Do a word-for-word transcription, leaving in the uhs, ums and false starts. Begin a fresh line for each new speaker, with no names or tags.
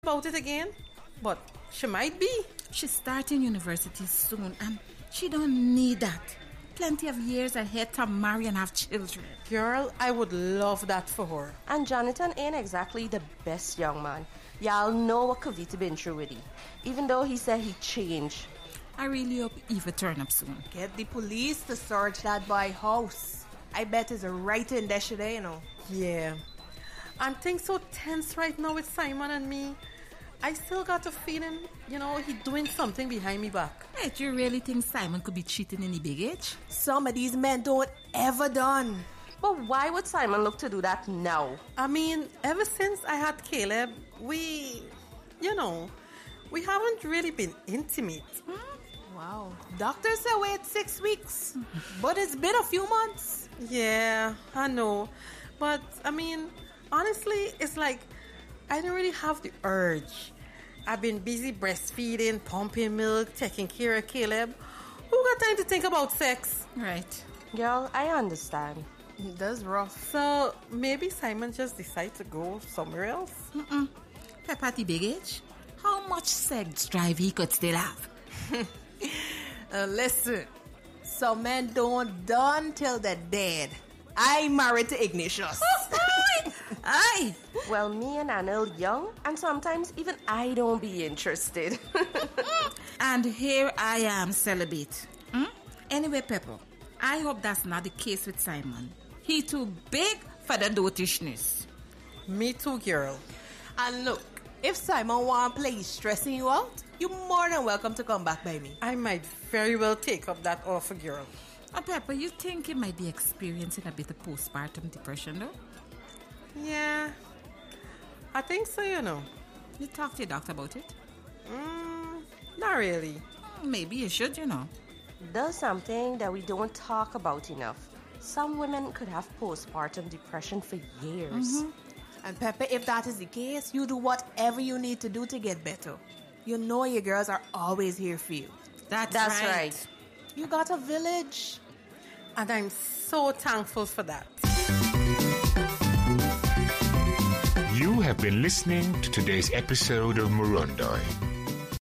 about it again, but she might be.
She's starting university soon, and she don't need that. Plenty of years ahead to marry and have children.
Girl, I would love that for her.
And Jonathan ain't exactly the best young man. Y'all know what Kavita been through with him, even though he said he changed.
I really hope Eva turn up soon.
Get the police to search that boy house. I bet it's right in there today, you know.
Yeah. And things so tense right now with Simon and me. I still got a feeling, you know, he doing something behind me back.
Hey, do you really think Simon could be cheating in the big age?
Some of these men don't ever done.
But why would Simon look to do that now?
I mean, ever since I had Caleb, we, you know, we haven't really been intimate.
Hmm? Wow. Doctor said wait six weeks. But it's been a few months.
Yeah, I know. But, I mean, honestly, it's like I don't really have the urge. I've been busy breastfeeding, pumping milk, taking care of Caleb. Who got time to think about sex?
Right.
Girl, I understand.
That's rough.
So maybe Simon just decided to go somewhere else?
Mm-mm. Pepper at the big age? How much sex drive he could still have?
uh, listen, some men don't done till they're dead. I married to Ignatius.
Aye.
Well, me and Anil young, and sometimes even I don't be interested.
And here I am, celibate. Hmm? Anyway, Pepper, I hope that's not the case with Simon. He too big for the dotishness.
Me too, girl.
And look, if Simon want to play stressing you out, you're more than welcome to come back by me.
I might very well take up that offer, girl.
Oh, Pepper, you think he might be experiencing a bit of postpartum depression, though?
Yeah, I think so, you know.
You talk to your doctor about it?
Mm, not really.
Maybe you should, you know.
There's something that we don't talk about enough. Some women could have postpartum depression for years.
Mm-hmm. And Pepper, if that is the case, you do whatever you need to do to get better. You know your girls are always here for you.
That's,
That's
right.
right.
You got a village.
And I'm so thankful for that.
You have been listening to today's episode of Murundoi.